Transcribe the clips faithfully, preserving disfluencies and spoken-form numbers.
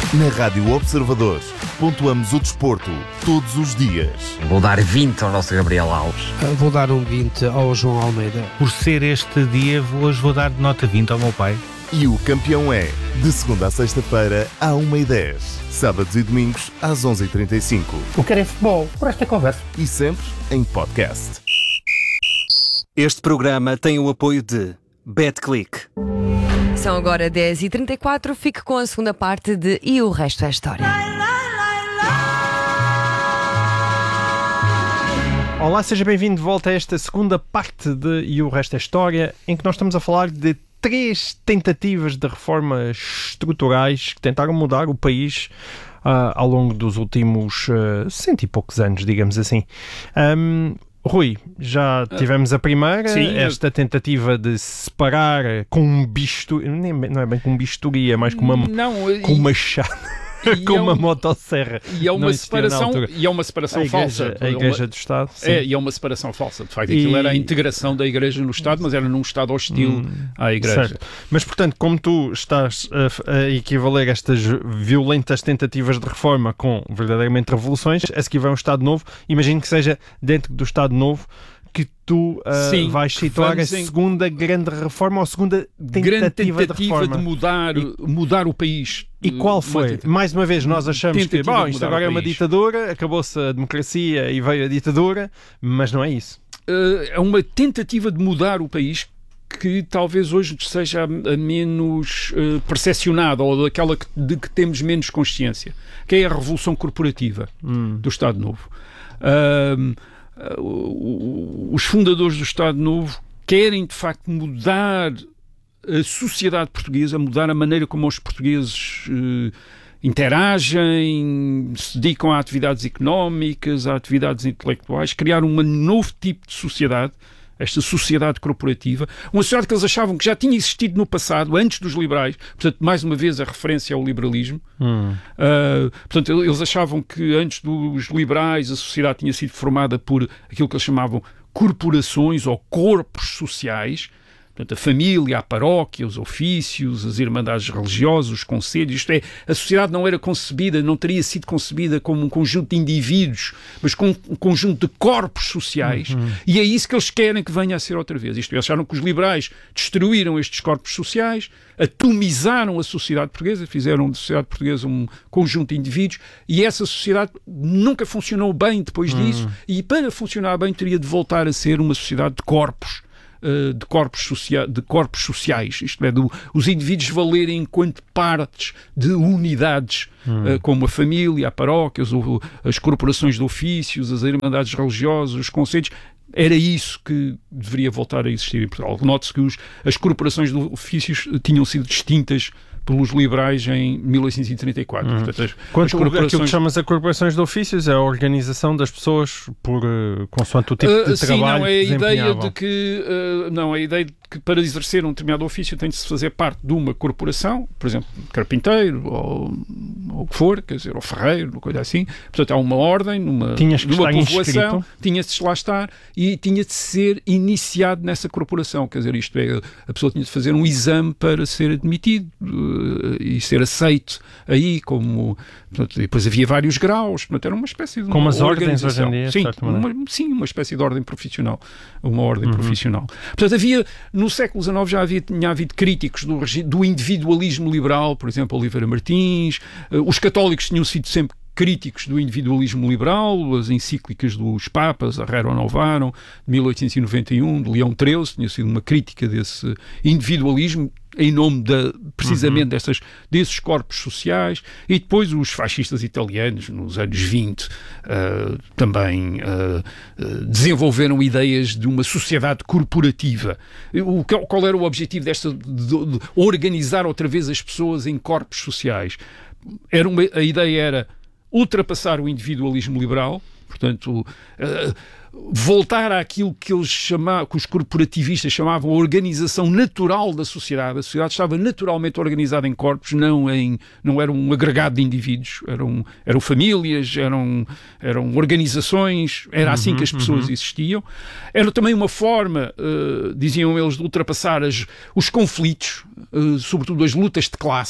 Na Rádio Observador, pontuamos o desporto todos os dias. Vou dar vinte ao nosso Gabriel Alves. Vou dar um vinte ao João Almeida. Por ser este dia, hoje vou dar de nota vinte ao meu pai. E o campeão é, de segunda a sexta-feira, à uma e dez. Sábados e domingos, às onze e trinta e cinco. O que é futebol? Por esta conversa. E sempre em podcast. Este programa tem o apoio de BetClick. São agora dez e trinta e quatro, fique com a segunda parte de E o Resto é História. Olá, seja bem-vindo de volta a esta segunda parte de E o Resto é História, em que nós estamos a falar de três tentativas de reformas estruturais que tentaram mudar o país uh, ao longo dos últimos uh, cento e poucos anos, digamos assim. Um, Rui, já tivemos a primeira, Sim, esta tentativa de separar com um bisturi, não é bem com um bisturi, é mais com uma, não, e, com uma chave, com é uma um, motosserra. E é uma não separação, e é uma separação a igreja, falsa. A Igreja é uma, do Estado. Sim. É, e é uma separação falsa. De facto, aquilo e... era a integração da Igreja no Estado, mas era num Estado hostil hum, à Igreja. Certo. Mas, portanto, como tu estás a, a equivaler estas violentas tentativas de reforma com verdadeiramente revoluções, a seguir vai um Estado Novo, imagino que seja dentro do Estado Novo que tu uh, Sim, vais situar a segunda em... grande reforma ou a segunda tentativa, grande tentativa de reforma. de mudar, e, mudar o país. E qual foi? Uma Mais uma vez, nós achamos que bom, isto agora é uma ditadura, acabou-se a democracia e veio a ditadura, mas não é isso. Uh, é uma tentativa de mudar o país que talvez hoje seja a menos uh, percepcionada ou daquela que, de que temos menos consciência, que é a revolução corporativa hum. do Estado Novo. Uh, Os fundadores do Estado Novo querem, de facto, mudar a sociedade portuguesa, mudar a maneira como os portugueses eh, interagem, se dedicam a atividades económicas, a atividades intelectuais, criar um novo tipo de sociedade, esta sociedade corporativa, uma sociedade que eles achavam que já tinha existido no passado, antes dos liberais, portanto, mais uma vez a referência ao liberalismo. Hum. Uh, portanto, eles achavam que antes dos liberais a sociedade tinha sido formada por aquilo que eles chamavam corporações ou corpos sociais, portanto, a família, a paróquia, os ofícios, as irmandades religiosas, os conselhos, isto é, a sociedade não era concebida, não teria sido concebida como um conjunto de indivíduos, mas como um conjunto de corpos sociais, uhum. e é isso que eles querem que venha a ser outra vez. Isto é, acharam que os liberais destruíram estes corpos sociais, atomizaram a sociedade portuguesa, fizeram da sociedade portuguesa um conjunto de indivíduos, e essa sociedade nunca funcionou bem depois uhum. disso, e para funcionar bem teria de voltar a ser uma sociedade de corpos. De corpos, socia- de corpos sociais, isto é, do, os indivíduos valerem enquanto partes de unidades, hum. uh, como a família, a paróquia, as, as corporações de ofícios, as irmandades religiosas, os conselhos. Era isso que deveria voltar a existir em Portugal. Note-se que os, as corporações de ofícios tinham sido distintas pelos liberais em mil oitocentos e trinta e quatro. Uhum. Portanto, as, Quanto as corporações... Aquilo que chamas a corporações de ofícios é a organização das pessoas por, uh, consoante o tipo de uh, sim, trabalho não, é a que ideia de que uh, não, é a ideia de que para exercer um determinado ofício tem de se fazer parte de uma corporação, por exemplo, carpinteiro ou, ou o que for, quer dizer, ou ferreiro, uma coisa assim. Portanto, há uma ordem, numa, numa povoação, tinha-se de lá estar e tinha de ser iniciado nessa corporação, quer dizer, isto é, a pessoa tinha de fazer um exame para ser admitido uh, e ser aceito aí como, portanto, depois havia vários graus, portanto, era uma espécie de uma como as ordens organização. Hoje em dia, sim, uma, sim, uma espécie de ordem profissional, uma ordem uhum. profissional. Portanto, havia, no século dezenove já havia, tinha havido críticos do, do individualismo liberal, por exemplo, Oliveira Martins, uh, os católicos tinham sido sempre críticos do individualismo liberal, as encíclicas dos Papas, a Rerum Novarum, de mil oitocentos e noventa e um, de Leão treze, tinha sido uma crítica desse individualismo em nome de, precisamente uhum. destas, desses corpos sociais, e depois os fascistas italianos, nos anos vinte, uh, também uh, uh, desenvolveram ideias de uma sociedade corporativa. O, qual era o objetivo desta, de, de organizar outra vez as pessoas em corpos sociais? Era uma, a ideia era ultrapassar o individualismo liberal, portanto, uh, voltar àquilo que eles chamavam, que os corporativistas chamavam a organização natural da sociedade. A sociedade estava naturalmente organizada em corpos, não, em, não era um agregado de indivíduos, eram, eram famílias, eram, eram organizações, era assim uhum, que as pessoas uhum. existiam. Era também uma forma, uh, diziam eles, de ultrapassar as, os conflitos, uh, sobretudo as lutas de classes,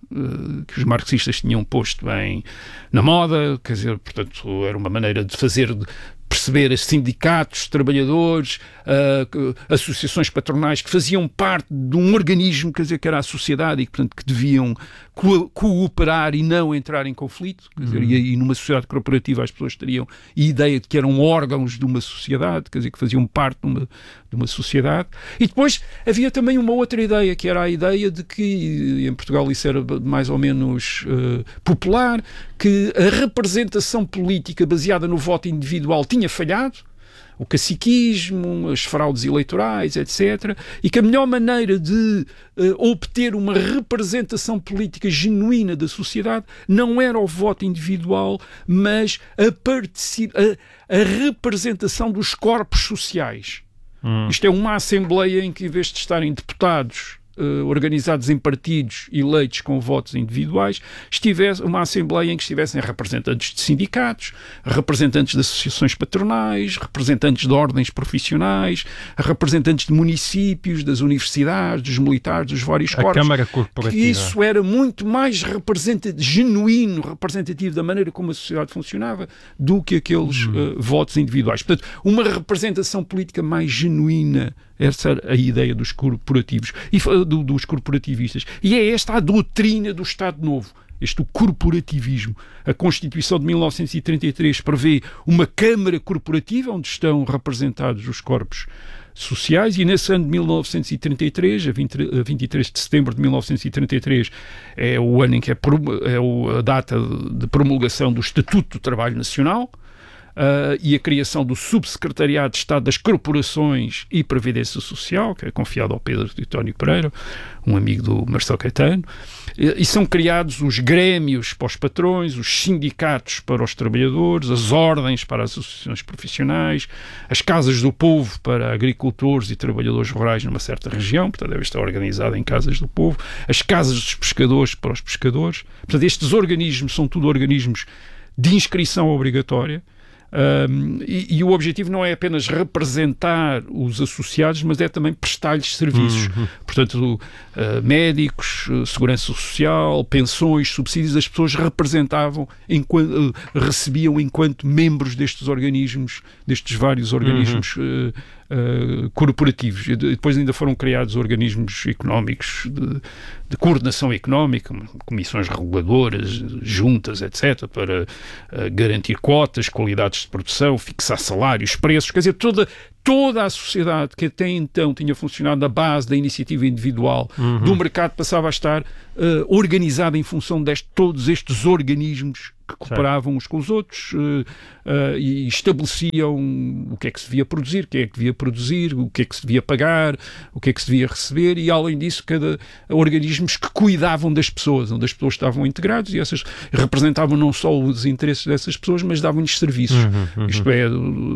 uh, que os marxistas tinham posto bem na moda, quer dizer, portanto, era uma maneira de fazer... De, perceber sindicatos, trabalhadores, uh, associações patronais que faziam parte de um organismo, quer dizer, que era a sociedade e que, portanto, que deviam co- cooperar e não entrar em conflito. Quer dizer, uhum. e, e numa sociedade corporativa as pessoas teriam a ideia de que eram órgãos de uma sociedade, quer dizer, que faziam parte de uma, de uma sociedade. E depois havia também uma outra ideia, que era a ideia de que, em Portugal isso era mais ou menos uh, popular, que a representação política baseada no voto individual tinha falhado, o caciquismo, as fraudes eleitorais, etcétera, e que a melhor maneira de uh, obter uma representação política genuína da sociedade não era o voto individual, mas a, particip- a, a representação dos corpos sociais. Hum. Isto é uma assembleia em que, em vez de estarem deputados Uh, organizados em partidos eleitos com votos individuais, estivesse uma assembleia em que estivessem representantes de sindicatos, representantes de associações patronais, representantes de ordens profissionais, representantes de municípios, das universidades, dos militares, dos vários corpos. A Câmara Corporativa. Isso era muito mais representativo, genuíno, representativo da maneira como a sociedade funcionava do que aqueles hum. uh, votos individuais. Portanto, uma representação política mais genuína. Essa era a ideia dos corporativos e do, dos corporativistas. E é esta a doutrina do Estado Novo, este o corporativismo. A Constituição de mil novecentos e trinta e três prevê uma Câmara Corporativa onde estão representados os corpos sociais e nesse ano de mil novecentos e trinta e três, a vinte e três de setembro de mil novecentos e trinta e três, é o ano em que é, é a data de promulgação do Estatuto do Trabalho Nacional. Uh, e a criação do Subsecretariado de Estado das Corporações e Previdência Social, que é confiado ao Pedro Titónio Pereira, um amigo do Marcelo Caetano, e, e são criados os grêmios para os patrões, os sindicatos para os trabalhadores, as ordens para as associações profissionais, as casas do povo para agricultores e trabalhadores rurais numa certa região, portanto deve estar organizada em casas do povo, as casas dos pescadores para os pescadores. Portanto, estes organismos são tudo organismos de inscrição obrigatória. Um, e, e o objetivo não é apenas representar os associados, mas é também prestar-lhes serviços. Uhum. Portanto, uh, médicos, uh, segurança social, pensões, subsídios, as pessoas representavam, enquanto, uh, recebiam enquanto membros destes organismos, destes vários organismos uhum. uh, uh, corporativos. E depois ainda foram criados organismos económicos de, de coordenação económica, comissões reguladoras, juntas, etcétera, para uh, garantir cotas, qualidades de produção, fixar salários, preços, quer dizer, toda, toda a sociedade que até então tinha funcionado na base da iniciativa individual uhum. do mercado passava a estar uh, organizada em função de todos estes organismos que cooperavam uns com os outros uh, uh, e estabeleciam o que é que se devia produzir, quem é que devia produzir, o que é que se devia pagar, o que é que se devia receber e, além disso, cada organismos que cuidavam das pessoas, onde as pessoas estavam integradas e essas representavam não só os interesses dessas pessoas, mas davam-lhes serviços. Uhum, uhum. Isto é,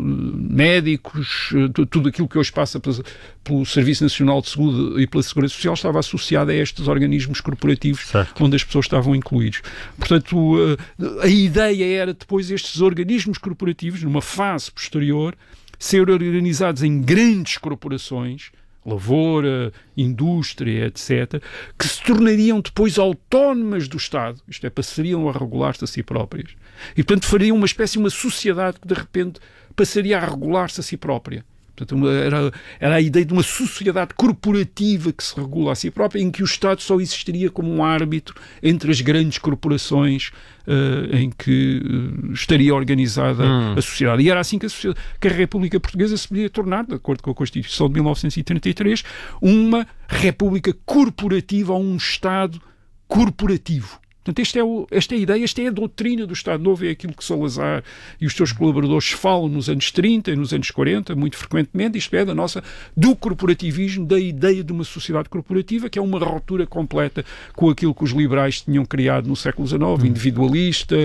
médicos, tudo aquilo que hoje passa pelo, pelo Serviço Nacional de Saúde e pela Segurança Social estava associado a estes organismos corporativos certo. Onde as pessoas estavam incluídos. Portanto, a ideia era depois estes organismos corporativos, numa fase posterior, ser organizados em grandes corporações, lavoura, indústria, etcétera, que se tornariam depois autónomas do Estado, isto é, passariam a regular-se a si próprias. E, portanto, fariam uma espécie de uma sociedade que, de repente, passaria a regular-se a si própria. Portanto, era, era a ideia de uma sociedade corporativa que se regula a si própria, em que o Estado só existiria como um árbitro entre as grandes corporações uh, em que uh, estaria organizada hum. a sociedade. E era assim que a, que a República Portuguesa se podia tornar, de acordo com a Constituição de mil novecentos e trinta e três, uma república corporativa ou um Estado corporativo. Portanto, esta é, o, esta é a ideia, esta é a doutrina do Estado Novo, é aquilo que Salazar e os seus colaboradores falam nos anos trinta e nos anos quarenta, muito frequentemente, isto é, da nossa, do corporativismo, da ideia de uma sociedade corporativa, que é uma ruptura completa com aquilo que os liberais tinham criado no século dezenove, individualista,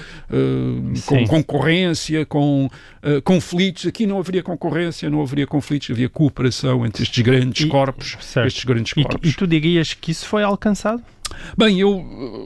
uh, com concorrência, com uh, conflitos. Aqui não haveria concorrência, não haveria conflitos, havia cooperação entre estes grandes e, corpos, certo. estes grandes e, corpos. E tu dirias que isso foi alcançado? Bem, eu,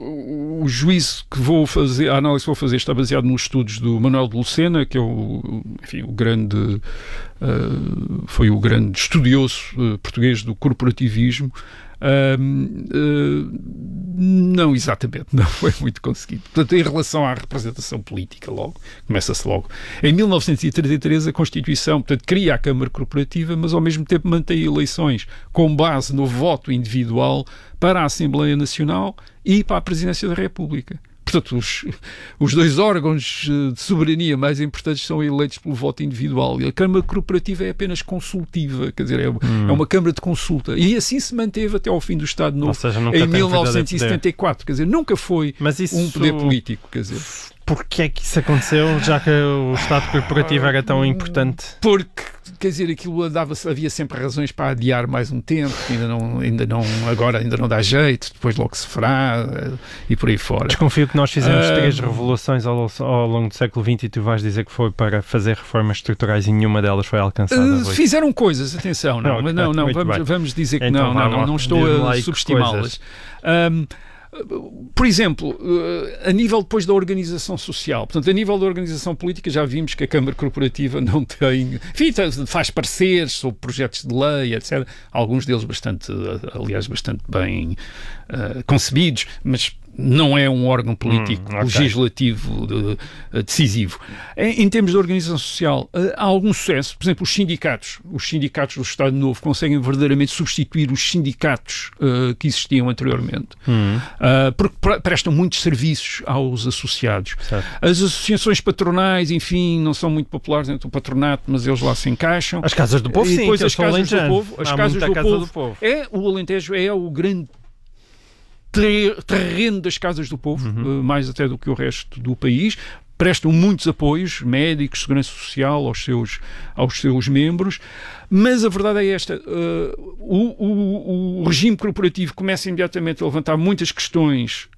o juízo que vou fazer, a análise que vou fazer está baseado nos estudos do Manuel de Lucena, que é o, enfim, o grande, uh, foi o grande estudioso uh, português do corporativismo, Um, uh, não exatamente, não foi muito conseguido. Portanto, em relação à representação política, logo, começa-se logo. Em mil novecentos e trinta e três, a Constituição, portanto, cria a Câmara Corporativa, mas ao mesmo tempo mantém eleições com base no voto individual para a Assembleia Nacional e para a Presidência da República. Portanto, os, os dois órgãos de soberania mais importantes são eleitos pelo voto individual, e a Câmara Corporativa é apenas consultiva, quer dizer, é, hum. é uma Câmara de consulta. E assim se manteve até ao fim do Estado Novo, seja, em mil novecentos e setenta e quatro. Quer dizer, nunca foi isso... um poder político. Quer dizer. Porquê é que isso aconteceu, já que o Estado Corporativo era tão importante? Porque, quer dizer, aquilo dava, havia sempre razões para adiar mais um tempo, ainda não, ainda não, agora ainda não dá jeito, depois logo se fará, e por aí fora. Desconfio que nós fizemos uh, três revoluções ao, ao longo do século vinte e tu vais dizer que foi para fazer reformas estruturais e nenhuma delas foi alcançada. Uh, fizeram coisas, atenção, não, não, não, não vamos, vamos dizer que então, não, não, não, não estou a subestimá-las. Um, Por exemplo, a nível depois da organização social, portanto, a nível da organização política, já vimos que a Câmara Corporativa não tem, enfim, faz pareceres sobre projetos de lei, etcétera. Alguns deles bastante, aliás, bastante bem uh, concebidos, mas não é um órgão político hum, okay. legislativo de, de, decisivo. Em, em termos de organização social, há algum sucesso. Por exemplo, os sindicatos. Os sindicatos do Estado Novo conseguem verdadeiramente substituir os sindicatos uh, que existiam anteriormente. Hum. Uh, porque prestam muitos serviços aos associados. Certo. As associações patronais, enfim, não são muito populares dentro do patronato, mas eles lá se encaixam. As casas do povo, e sim. Depois as casas do povo. As casas do, casa povo, do povo. É, o Alentejo é o grande terreno das casas do povo, uhum. mais até do que o resto do país. Prestam muitos apoios, médicos, segurança social, aos seus, aos seus membros, mas a verdade é esta, uh, o, o, o regime corporativo começa imediatamente a levantar muitas questões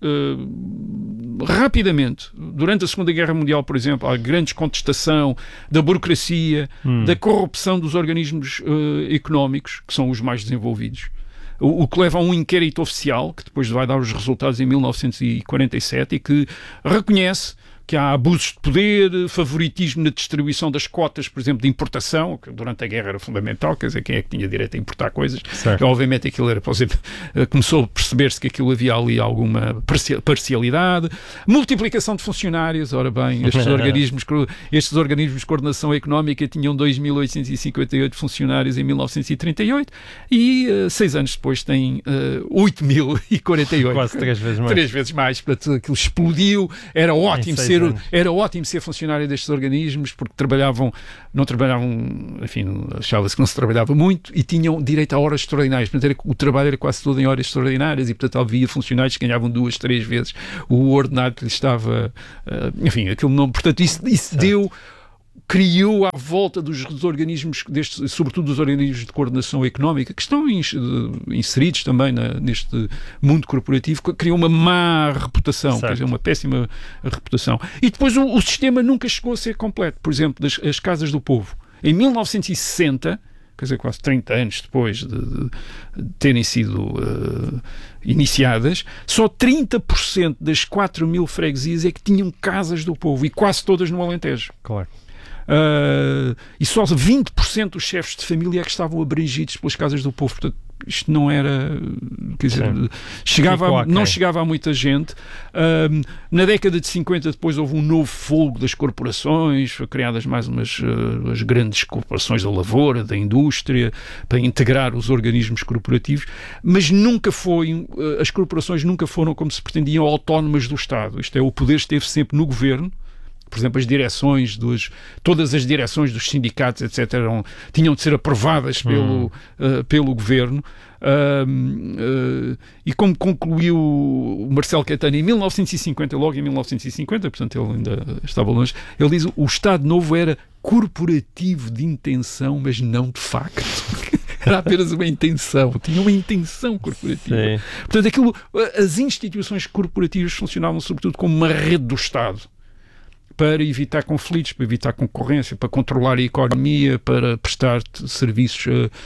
uh, rapidamente. Durante a Segunda Guerra Mundial, por exemplo, há grande contestação da burocracia, hum. da corrupção dos organismos uh, económicos, que são os mais desenvolvidos. O que leva a um inquérito oficial, que depois vai dar os resultados em mil novecentos e quarenta e sete, e que reconhece que há abusos de poder, favoritismo na distribuição das cotas, por exemplo, de importação, que durante a guerra era fundamental, quer dizer, quem é que tinha direito a importar coisas. Certo. Obviamente aquilo era, por exemplo, começou a perceber-se que aquilo havia ali alguma parcialidade. Multiplicação de funcionários, ora bem, estes organismos, estes organismos de coordenação económica tinham dois mil oitocentos e cinquenta e oito funcionários em mil novecentos e trinta e oito e uh, seis anos depois têm uh, oito mil e quarenta e oito. Quase três vezes mais. Três vezes mais, portanto aquilo explodiu, era ótimo ser Era ótimo ser funcionário destes organismos, porque trabalhavam, não trabalhavam, enfim, achava-se que não se trabalhava muito, e tinham direito a horas extraordinárias. Portanto, era, o trabalho era quase todo em horas extraordinárias, e portanto havia funcionários que ganhavam duas, três vezes o ordenado que lhes estava, uh, enfim, aquilo não, portanto isso, isso deu, criou à volta dos, dos organismos, destes, sobretudo dos organismos de coordenação económica, que estão inseridos também na, neste mundo corporativo, criou uma má reputação, quer dizer, uma péssima reputação. E depois o, o sistema nunca chegou a ser completo. Por exemplo, das, as casas do povo. Em mil novecentos e sessenta, quer dizer, quase trinta anos depois de, de, de terem sido uh, iniciadas, só trinta por cento das quatro mil freguesias é que tinham casas do povo, e quase todas no Alentejo. Claro. Uh, e só vinte por cento dos chefes de família é que estavam abrangidos pelas casas do povo. Portanto, isto não era, quer dizer, chegava a, não chegava a muita gente. Uh, na década de cinquenta depois houve um novo fogo das corporações, foram criadas mais umas uh, as grandes corporações da lavoura, da indústria, para integrar os organismos corporativos, mas nunca foi, uh, as corporações nunca foram, como se pretendiam, autónomas do Estado. Isto é, o poder esteve sempre no governo. Por exemplo, as direções dos, todas as direções dos sindicatos, etcétera, eram, tinham de ser aprovadas pelo, hum. uh, pelo governo. Uh, uh, e como concluiu o Marcelo Caetano em mil novecentos e cinquenta, logo em mil novecentos e cinquenta, portanto ele ainda estava longe, ele diz: o Estado Novo era corporativo de intenção, mas não de facto. Era apenas uma intenção, tinha uma intenção corporativa. Sim. Portanto, aquilo, as instituições corporativas funcionavam sobretudo como uma rede do Estado. para evitar conflitos, para evitar concorrência, para controlar a economia, para prestar serviços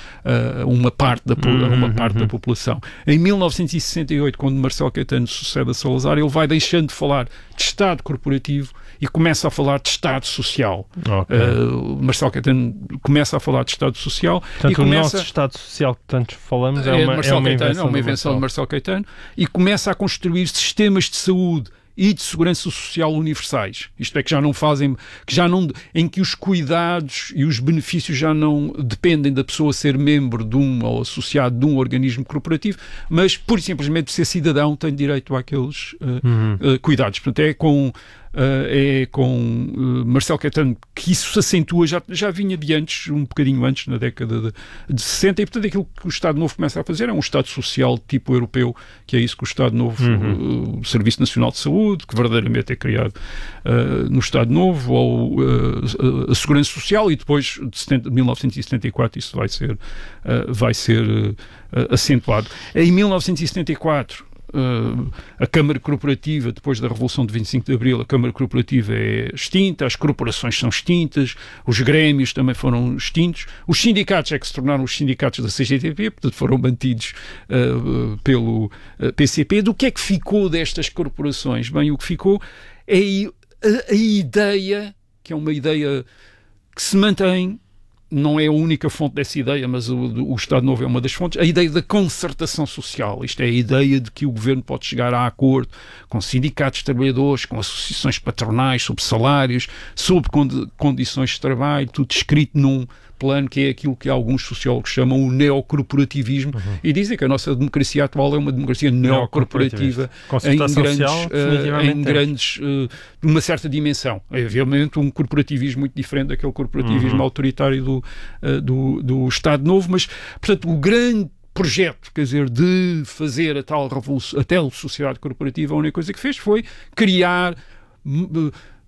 a, a uma, parte da, a uma parte da população. Em mil novecentos e sessenta e oito, quando Marcelo Caetano sucede a Salazar, ele vai deixando de falar de Estado corporativo e começa a falar de Estado social. Okay. Uh, Marcelo Caetano começa a falar de Estado social. Portanto, e começa... o nosso Estado social que tanto falamos é uma, é Marcelo é uma Caetano, invenção, é uma invenção de Marcelo Caetano, e começa a construir sistemas de saúde e de segurança social universais. Isto é, que já não fazem, que já não, em que os cuidados e os benefícios já não dependem da pessoa ser membro de um ou associado de um organismo corporativo, mas pura e simplesmente ser cidadão tem direito àqueles uh, uhum. uh, cuidados. Portanto, é com Uh, é com uh, Marcelo Caetano que isso se acentua, já, já vinha de antes, um bocadinho antes, na década de, de sessenta, e portanto aquilo que o Estado Novo começa a fazer é um Estado social tipo europeu, que é isso que o Estado Novo, uhum. uh, o Serviço Nacional de Saúde, que verdadeiramente é criado uh, no Estado Novo, ou uh, a Segurança Social, e depois de setenta, mil novecentos e setenta e quatro isso vai ser, uh, vai ser uh, acentuado. Em mil novecentos e setenta e quatro Uh, a Câmara Corporativa, depois da Revolução de vinte e cinco de Abril, a Câmara Corporativa é extinta, as corporações são extintas, os grêmios também foram extintos, os sindicatos é que se tornaram os sindicatos da C G T P, portanto foram mantidos uh, pelo uh, P C P. Do que é que ficou destas corporações? Bem, o que ficou é a, a ideia, que é uma ideia que se mantém, não é a única fonte dessa ideia, mas o, o Estado Novo é uma das fontes, a ideia da concertação social. Isto é a ideia de que o governo pode chegar a acordo com sindicatos de trabalhadores, com associações patronais, sobre salários, sobre condi- condições de trabalho, tudo escrito num plano que é aquilo que alguns sociólogos chamam o neocorporativismo, uhum. e dizem que a nossa democracia atual é uma democracia neocorporativa em grandes, social, uh, em grandes uh, uma certa dimensão. É obviamente um corporativismo muito diferente daquele corporativismo uhum. autoritário do, uh, do, do Estado Novo, mas, portanto, o grande projeto, quer dizer, de fazer a tal, revolução, a tal sociedade corporativa, a única coisa que fez foi criar... Uh,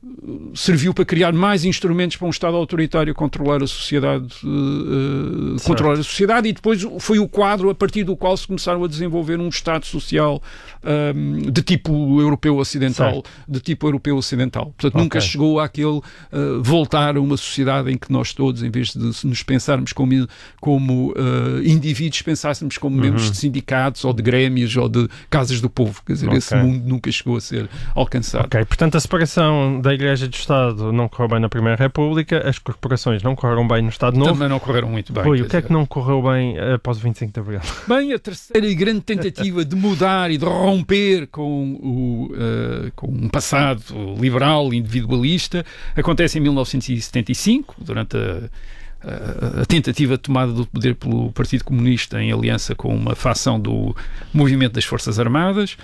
serviu para criar mais instrumentos para um Estado autoritário controlar a sociedade, uh, controlar a sociedade, e depois foi o quadro a partir do qual se começaram a desenvolver um Estado social um, de tipo europeu ocidental, certo. de tipo europeu ocidental. Portanto, okay. nunca chegou àquele uh, voltar a uma sociedade em que nós todos, em vez de nos pensarmos como, como uh, indivíduos, pensássemos como uhum. membros de sindicatos ou de grêmios ou de casas do povo. Quer dizer, okay. esse mundo nunca chegou a ser alcançado. Ok, portanto a separação da Igreja e do Estado não correu bem na Primeira República, as corporações não correram bem no Estado Novo. Também não correram muito bem. Oi, o que é que não correu bem após o vinte e cinco de Abril? Bem, a terceira e grande tentativa de mudar e de romper com, o, uh, com um passado liberal e individualista acontece em mil novecentos e setenta e cinco, durante a, a tentativa de tomada do poder pelo Partido Comunista em aliança com uma facção do Movimento das Forças Armadas.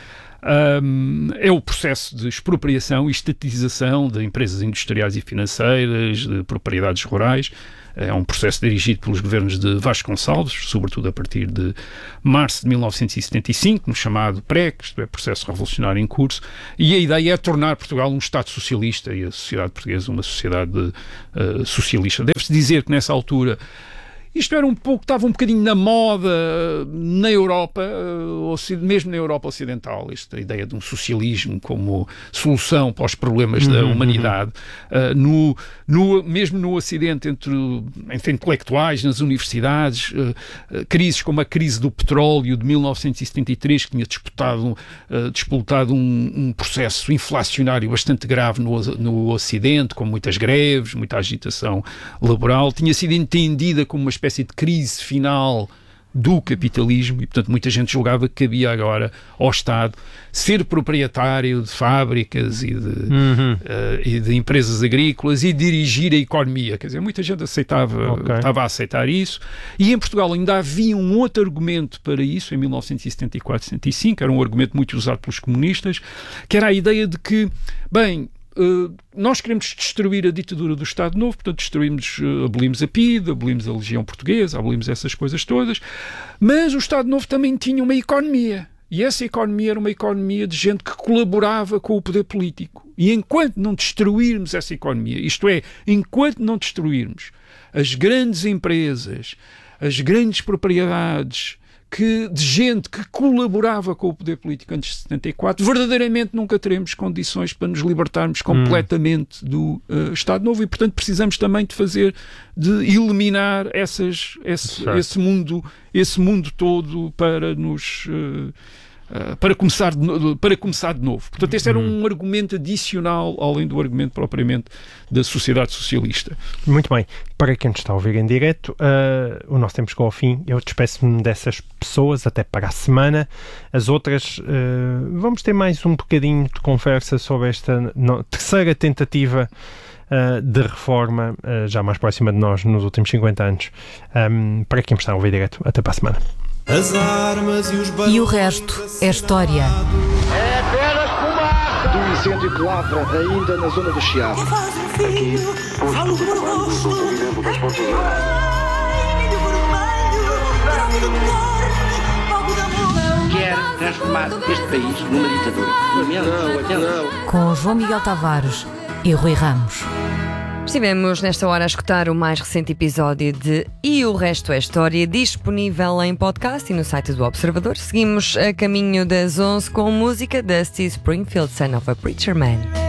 Um, é o processo de expropriação e estatização de empresas industriais e financeiras, de propriedades rurais. É um processo dirigido pelos governos de Vasconcelos, sobretudo a partir de março de mil novecentos e setenta e cinco, no chamado P R E C, isto é, processo revolucionário em curso, e a ideia é tornar Portugal um Estado socialista e a sociedade portuguesa uma sociedade uh, socialista. Deve-se dizer que nessa altura isto era um pouco, estava um bocadinho na moda na Europa, mesmo na Europa Ocidental, esta ideia de um socialismo como solução para os problemas uhum, da humanidade. Uhum. Uh, no, no, mesmo no Ocidente, entre, entre intelectuais, nas universidades, uh, uh, crises como a crise do petróleo de mil novecentos e setenta e três, que tinha disputado, uh, disputado um, um processo inflacionário bastante grave no, no Ocidente, com muitas greves, muita agitação laboral, tinha sido entendida como uma espécie de crise final do capitalismo e, portanto, muita gente julgava que cabia agora ao Estado ser proprietário de fábricas e de, uhum. uh, e de empresas agrícolas e dirigir a economia. Quer dizer, muita gente aceitava, okay. estava a aceitar isso. E em Portugal ainda havia um outro argumento para isso, em mil novecentos e setenta e quatro, setenta e cinco, era um argumento muito usado pelos comunistas, que era a ideia de que, bem, Uh, nós queremos destruir a ditadura do Estado Novo, portanto destruímos, uh, abolimos a P I D, abolimos a Legião Portuguesa, abolimos essas coisas todas, mas o Estado Novo também tinha uma economia, e essa economia era uma economia de gente que colaborava com o poder político, e enquanto não destruirmos essa economia, isto é, enquanto não destruirmos as grandes empresas, as grandes propriedades que, de gente que colaborava com o poder político antes de setenta e quatro, verdadeiramente nunca teremos condições para nos libertarmos completamente hum. do uh, Estado Novo, e portanto precisamos também de fazer, de eliminar essas, esse, esse, mundo, esse mundo todo para nos... Uh, Uh, para, começar de, para começar de novo. Portanto, este era um argumento adicional, além do argumento propriamente da sociedade socialista. Muito bem. Para quem nos está a ouvir em direto, uh, o nosso tempo chegou ao fim. Eu despeço-me dessas pessoas até para a semana. As outras, uh, vamos ter mais um bocadinho de conversa sobre esta no, terceira tentativa uh, de reforma, uh, já mais próxima de nós nos últimos cinquenta anos. Um, para quem está a ouvir em direto, até para a semana. As armas e os E o resto é história. É apenas fumaça do incêndio que lavra ainda na zona do Chiado. Aqui, posto de comando do movimento das Forças Armadas. Quer transformar este país numa ditadura. Não, não. Com João Miguel Tavares e Rui Ramos. Estivemos nesta hora a escutar o mais recente episódio de E o Resto é História, disponível em podcast e no site do Observador. Seguimos a caminho das onze com música da Steve Springfield, Son of a Preacher Man.